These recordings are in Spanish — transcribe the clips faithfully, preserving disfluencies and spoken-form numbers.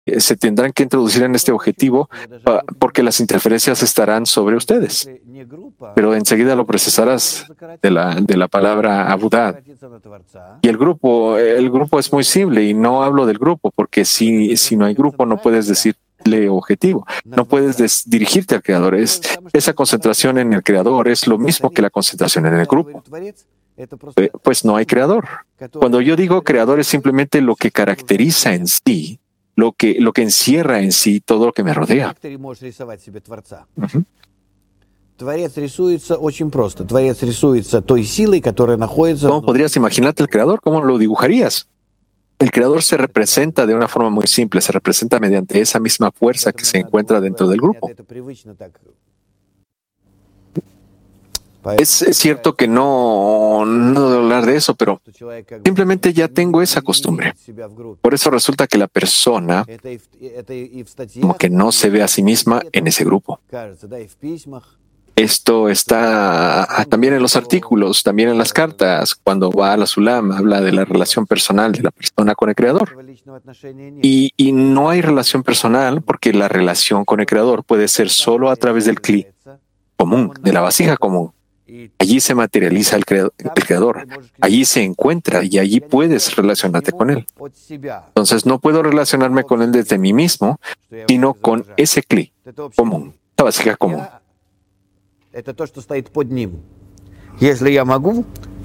eh, se tendrán que introducir en este objetivo uh, porque las interferencias estarán sobre ustedes. Pero enseguida lo procesarás de la, de la palabra abudad. Y el grupo, el grupo es muy simple, y no hablo del grupo, porque si, si no hay grupo no puedes decirle objetivo, no puedes des- dirigirte al Creador. Es, esa concentración en el Creador es lo mismo que la concentración en el grupo. Eh, Pues no hay Creador. Cuando yo digo Creador es simplemente lo que caracteriza en sí, lo que, lo que encierra en sí todo lo que me rodea. Ujú. Творец рисуется очень просто. Творец рисуется той силой, которая находится... ¿Cómo podrías imaginarte el Creador? ¿Cómo lo dibujarías? El Creador se representa de una forma muy simple, se representa mediante esa misma fuerza que se encuentra dentro del grupo. Es, es cierto que no, no debo hablar de eso, pero simplemente ya tengo esa costumbre. Por eso resulta que la persona como que no se ve a sí misma en ese grupo. Esto está también en los artículos, también en las cartas. Cuando va a la Sulam, habla de la relación personal de la persona con el Creador. Y, y no hay relación personal porque la relación con el Creador puede ser solo a través del cli común, de la vasija común. Allí se materializa el, crea- el Creador. Allí se encuentra y allí puedes relacionarte con Él. Entonces no puedo relacionarme con Él desde mí mismo, sino con ese cli común, la vasija común. Это то, что стоит под ним. Если я могу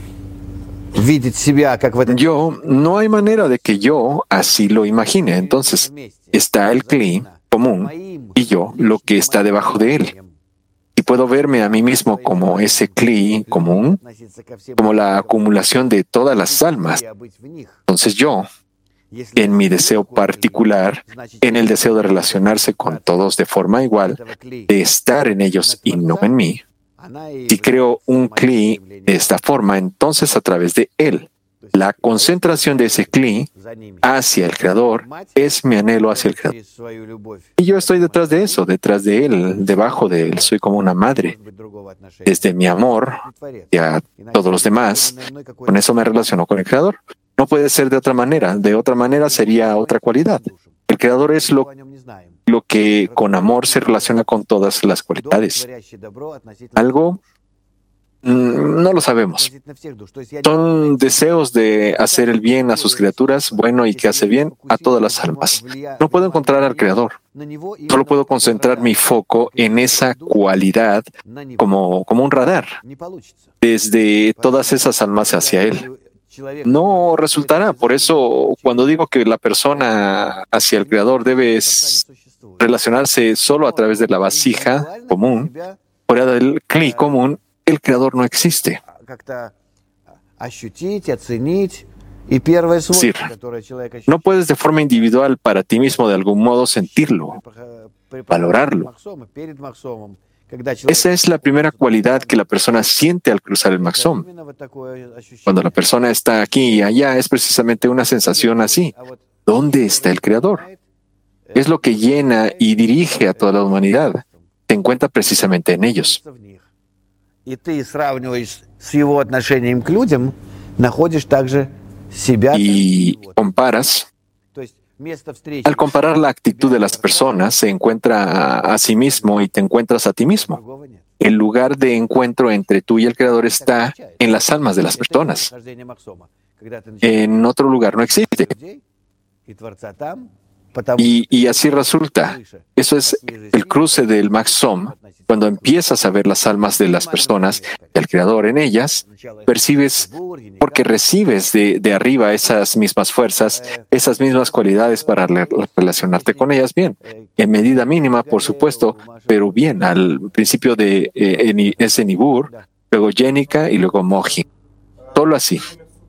видеть себя как в этом... Yo, no hay manera de que yo así lo imagine. Entonces, está el cli común y yo, lo que está debajo de él. Y puedo verme a mí mismo como ese cli común, como la acumulación de todas las almas. Entonces yo, en mi deseo particular, en el deseo de relacionarse con todos de forma igual, de estar en ellos y no en mí, si creo un cli de esta forma, entonces a través de él, la concentración de ese cli hacia el Creador es mi anhelo hacia el Creador. Y yo estoy detrás de eso, detrás de él, debajo de él. Soy como una madre. Desde mi amor hacia todos los demás, con eso me relaciono con el Creador. No puede ser de otra manera. De otra manera sería otra cualidad. El Creador es lo, lo que con amor se relaciona con todas las cualidades. Algo, mm, no lo sabemos. Son deseos de hacer el bien a sus criaturas, bueno, y que hace bien a todas las almas. No puedo encontrar al Creador. Solo puedo concentrar mi foco en esa cualidad como, como un radar, desde todas esas almas hacia Él. No resultará. Por eso, cuando digo que la persona hacia el Creador debe s- relacionarse solo a través de la vasija común, fuera del cli común, el Creador no existe. Как-то ощутить, оценить. И первое Es decir, свойство, которое человек ощущает, no puedes de forma individual para ti mismo de algún modo sentirlo, при valorarlo. Махсоме, перед Махсомом, когда человек Esa es la primera cualidad que la persona siente al cruzar el Maxom. именно вот такое ощущение. Cuando la persona está aquí y allá, es precisamente una sensación así. А вот ¿Dónde está el Creador? Es lo que llena y dirige a toda la humanidad. Se encuentra precisamente en ellos. в них. И ты сравниваешь с его отношением к людям, находишь также себя. Y comparas, То есть место встречи al comparar la actitud de las personas, se encuentra a, a sí mismo y te encuentras a ti mismo. другого нет. El lugar de encuentro entre tú y el Creador está en las almas de las personas. Хождение Махсома. Когда ты начинаешь En otro lugar no existe. людей и Творца там, потому Y, y así resulta. Eso es el cruce del Maxom. Cuando empiezas a ver las almas de las personas y al Creador en ellas, percibes, porque recibes de, de arriba esas mismas fuerzas, esas mismas cualidades para re- relacionarte con ellas bien. En medida mínima, por supuesto, pero bien. Al principio de eh, Eni- es Enibur, luego Yenica y luego Moji. Solo así.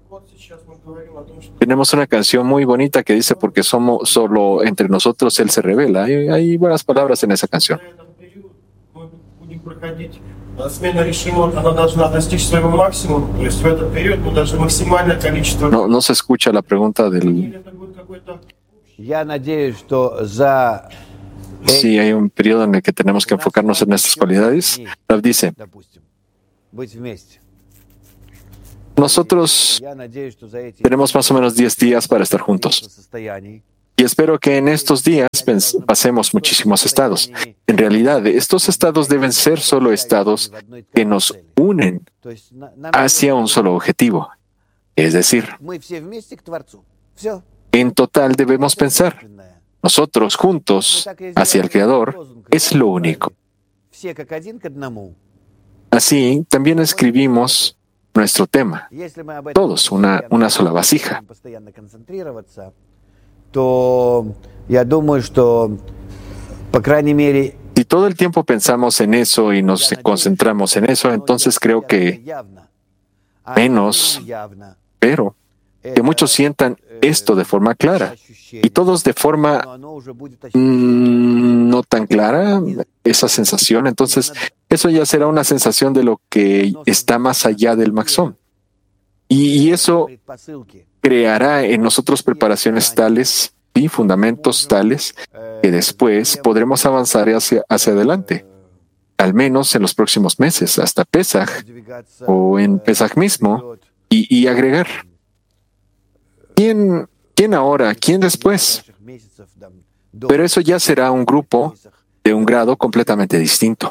Tenemos una canción muy bonita que dice porque somos solo entre nosotros Él se revela. Hay, hay buenas palabras en esa canción. Будем проходить. А Смена режима, она должна достичь своего максимума. То есть в этот период мы даже максимальное количество... No, no se escucha la pregunta del... Или это будет какой-то... я надеюсь, что за Si hay un periodo en el que tenemos que enfocarnos en estas cualidades. Rav dice, допустим, быть вместе. nosotros Я надеюсь, что за эти tenemos más o menos diez días para estar juntos. состояний Y espero que en estos días pens- pasemos muchísimos estados. En realidad, estos estados deben ser solo estados que nos unen hacia un solo objetivo. Es decir, en total debemos pensar, nosotros juntos hacia el Creador es lo único. Así, también escribimos nuestro tema, todos, una, una sola vasija. Si todo el tiempo pensamos en eso y nos concentramos en eso, entonces creo que menos, pero que muchos sientan esto de forma clara y todos de forma mm, no tan clara, esa sensación, entonces eso ya será una sensación de lo que está más allá del Maxón. Y, y eso creará en nosotros preparaciones tales y fundamentos tales que después podremos avanzar hacia, hacia adelante, al menos en los próximos meses, hasta Pesaj o en Pesaj mismo, y, y agregar. ¿Quién, ¿Quién ahora? ¿Quién después? Pero eso ya será un grupo de un grado completamente distinto.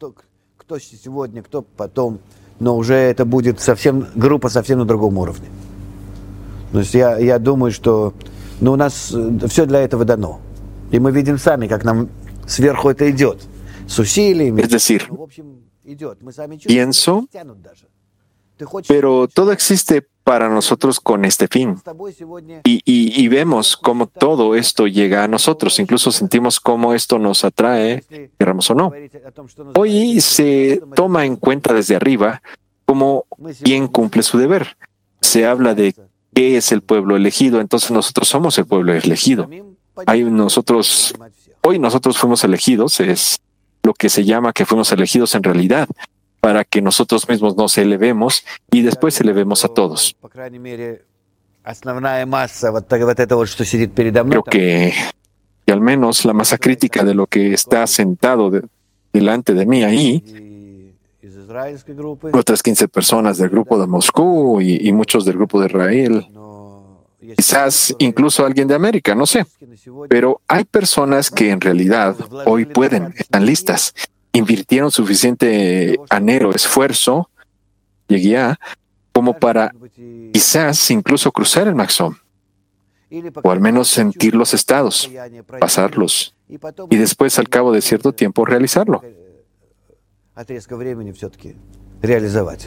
Но уже это будет совсем группа совсем на другом уровне. То есть я, я думаю, что ну, у нас все для этого дано. И мы видим сами, как нам сверху это идет. С усилиями. Es decir, В общем, идет. Мы сами pienso, чувствуем, тянут даже. Ты хочешь, pero todo existe para nosotros con este fin. с тобой сегодня Y, y, y vemos cómo todo esto llega a nosotros, incluso sentimos cómo esto nos atrae, queramos o no. говорить о том, что Hoy se toma en cuenta desde arriba cómo quién cumple su deber. Se habla de qué es el pueblo elegido, entonces nosotros somos el pueblo elegido. Hay nosotros, hoy nosotros fuimos elegidos, es lo que se llama que fuimos elegidos en realidad, para que nosotros mismos nos elevemos y después elevemos a todos. По крайней мере, основная масса вот так- вот это вот, что сидит передо мной, Creo que, que al menos la masa crítica de lo que está sentado de- delante de mí ahí, и из израильской группы, otras quince personas del grupo de Moscú y, y muchos del grupo de Israel, но есть quizás incluso alguien de América, no sé. на сегодня Pero hay personas que en realidad hoy pueden, están listas, invirtieron suficiente anhelo, esfuerzo, llegué a, como para quizás incluso cruzar el Maxón, o al menos sentir los estados, pasarlos, y después al cabo de cierto tiempo realizarlo. отрезка времени все-таки реализовать.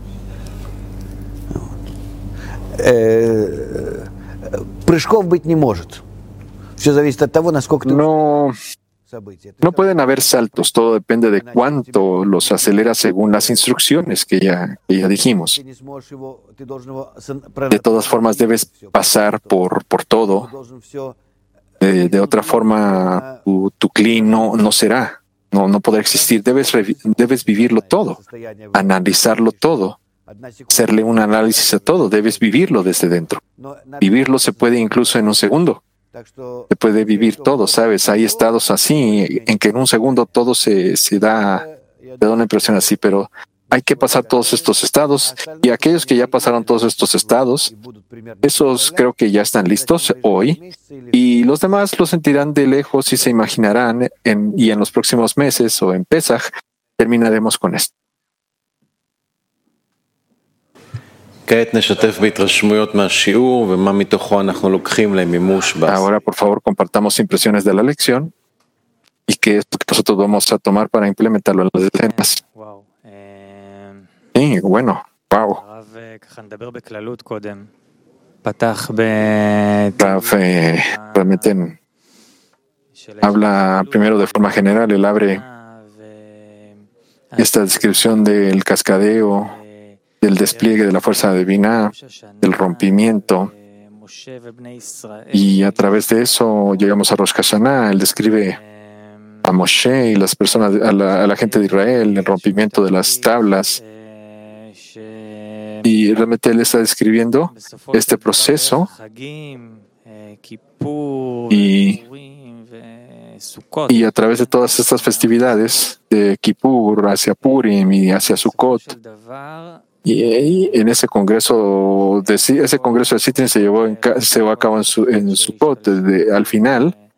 Вот. Э, Прыжков быть не может. Все зависит от того, насколько ты No, события. no pueden haber saltos, todo depende de cuánto los acelera según las instrucciones que ya, que ya dijimos. Ты не сможешь его, ты должен его De todas formas, debes pasar por, por todo. должен все De, de otra forma, tu, tu cli no, no será, no, no podrá existir. Debes, revi- debes vivirlo todo, analizarlo todo, hacerle un análisis a todo. Debes vivirlo desde dentro. Vivirlo se puede incluso en un segundo. Se puede vivir todo, ¿sabes? Hay estados así en que en un segundo todo se, se da, te da una impresión así, pero hay que pasar todos estos estados y aquellos que ya pasaron todos estos estados, esos creo que ya están listos hoy y los demás lo sentirán de lejos y se imaginarán en, y en los próximos meses o en Pesaj terminaremos con esto. כעת נשתף בהתרשמויות מהשיעור ומה מתוכו אנחנו לוקחים למימוש בעשייה. Ahora, por favor, compartamos impresiones de la lección y qué es lo que nosotros vamos a tomar para implementarlo en las escenas. וואו. אה, Sí, bueno, wow. הרב אה, ככה נדבר בכללות קודם. פתח ב... Raf eh, realmente en- habla primero de forma general, él abre esta descripción del cascadeo, del despliegue de la fuerza divina, del rompimiento, y a través de eso llegamos a Rosh Hashanah. Él describe a Moshe y las personas, a la, a la gente de Israel, el rompimiento de las tablas, y realmente él está describiendo este proceso y, y a través de todas estas festividades de Kippur hacia Purim y hacia Sukkot, Y, y en ese congreso de ese congreso de Sittin se llevó, en, se llevó a cabo en, su, en Sukkot. De, al final